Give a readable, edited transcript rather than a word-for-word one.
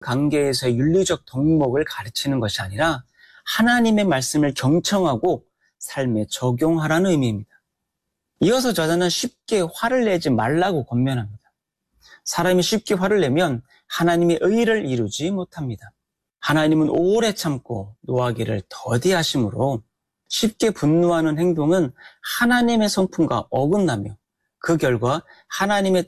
관계에서의 윤리적 덕목을 가르치는 것이 아니라 하나님의 말씀을 경청하고 삶에 적용하라는 의미입니다. 이어서 저자는 쉽게 화를 내지 말라고 권면합니다. 사람이 쉽게 화를 내면 하나님의 의를 이루지 못합니다. 하나님은 오래 참고 노하기를 더디하심으로 쉽게 분노하는 행동은 하나님의 성품과 어긋나며 그 결과 하나님의